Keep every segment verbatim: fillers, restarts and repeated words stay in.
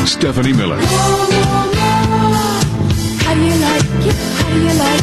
Stephanie Miller. How do you like it? How do you like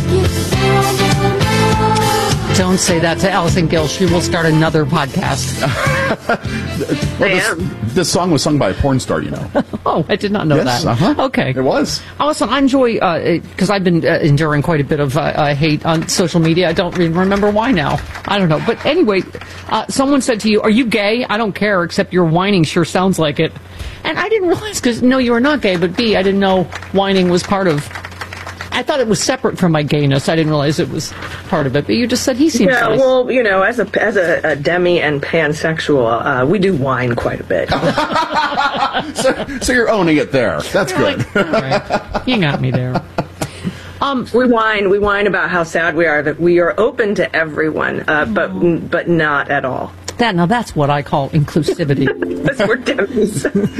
it? Don't say that to Allison Gill. She will start another podcast. Well, this, this song was sung by a porn star, you know. Oh, I did not know yes, that. Uh-huh. Okay. It was. Allison, I enjoy, because uh, I've been uh, enduring quite a bit of uh, uh, hate on social media. I don't even remember why now. I don't know. But anyway, uh, someone said to you, are you gay? I don't care, except your whining sure sounds like it. And I didn't realize, because, no, you are not gay, but B, I didn't know whining was part of... I thought it was separate from my gayness. I didn't realize it was part of it. But you just said he seems Yeah, nice. well, you know, as a as a, a demi and pansexual, uh, we do whine quite a bit. so, so you're owning it there. That's You're good. Like, all right. You got me there. Um, we whine. We whine about how sad we are that we are open to everyone, uh, but but not at all. That now that's what I call inclusivity. Because we're demis.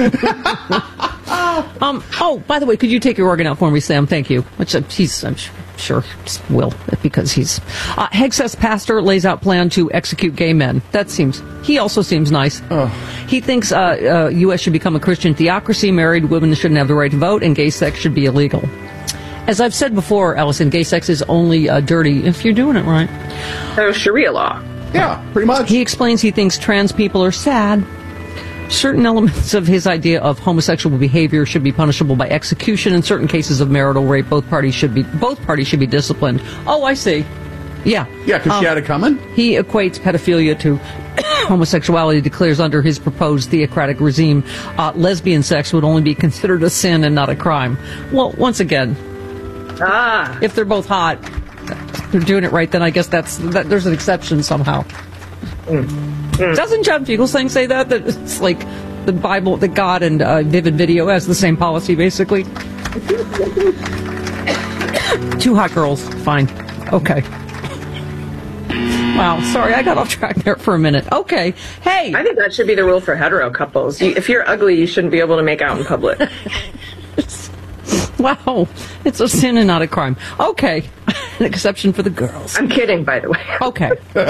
um. Oh, by the way, could you take your organ out for me, Sam? Thank you. Which uh, he's, I'm sure, will because he's. Uh, Hegseth's pastor lays out plan to execute gay men. That seems. He also seems nice. Oh. He thinks uh, uh, U S should become a Christian theocracy. Married women shouldn't have the right to vote, and gay sex should be illegal. As I've said before, Allison, gay sex is only uh, dirty if you're doing it right. So Sharia law. Yeah, pretty much. He explains he thinks trans people are sad. Certain elements of his idea of homosexual behavior should be punishable by execution. In certain cases of marital rape, both parties should be both parties should be disciplined. Oh, I see. Yeah. Yeah, because um, she had it coming. He equates pedophilia to homosexuality, declares under his proposed theocratic regime, uh, lesbian sex would only be considered a sin and not a crime. Well, once again, ah, if they're both hot, they're doing it right, then I guess that's that, there's an exception somehow. Mm. Mm. Doesn't John Fugelsang say that? That it's like the Bible, that God and uh, Vivid Video has the same policy, basically? Two hot girls. Fine. Okay. Wow, sorry, I got off track there for a minute. Okay. Hey! I think that should be the rule for hetero couples. You, if you're ugly, you shouldn't be able to make out in public. Wow, it's a sin and not a crime. Okay, an exception for the girls. I'm kidding, by the way. Okay.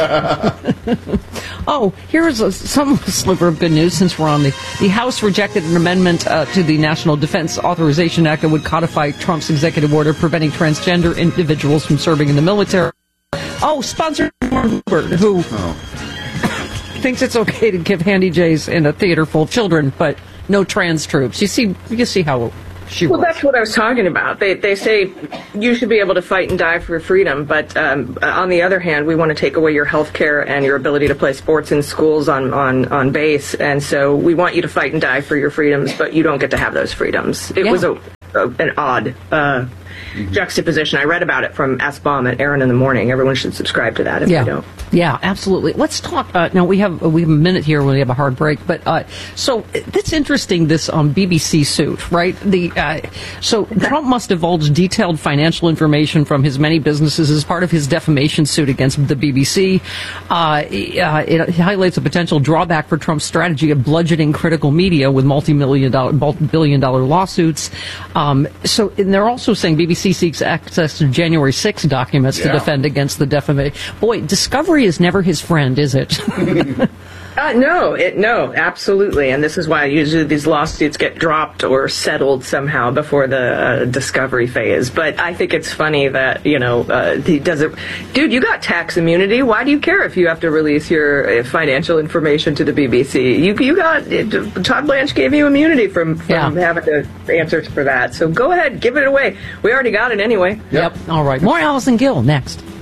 Oh, here's a, some sliver of good news since we're on the... The House rejected an amendment uh, to the National Defense Authorization Act that would codify Trump's executive order preventing transgender individuals from serving in the military. Oh, sponsored by Hubert, who oh. thinks it's okay to give handy J's in a theater full of children, but no trans troops. You see, you see how... She well, works. That's what I was talking about. They they say you should be able to fight and die for freedom, but um, on the other hand, we want to take away your health care and your ability to play sports in schools on, on, on base, and so we want you to fight and die for your freedoms, but you don't get to have those freedoms. It yeah. was a, a an odd uh, mm-hmm. juxtaposition. I read about it from S B O M at Aaron in the Morning. Everyone should subscribe to that if yeah. they don't. Yeah, absolutely. Let's talk. Uh, now we have we have a minute here when we have a hard break, but uh, so that's interesting. This um, B B C suit, right? The uh, so Trump must divulge detailed financial information from his many businesses as part of his defamation suit against the B B C. Uh, uh, it highlights a potential drawback for Trump's strategy of bludgeoning critical media with multi-million dollar, multi-billion dollar lawsuits. Um, so and they're also saying B B C seeks access to January sixth documents yeah. to defend against the defamation. Boy, Discovery is never his friend, is it? uh, no, it, no, absolutely. And this is why usually these lawsuits get dropped or settled somehow before the uh, discovery phase. But I think it's funny that, you know, uh, he doesn't... Dude, you got tax immunity. Why do you care if you have to release your uh, financial information to the B B C? You, you got... Uh, Todd Blanche gave you immunity from, from yeah. having to answer for that. So go ahead, give it away. We already got it anyway. Yep. yep. All right. More Allison Gill next.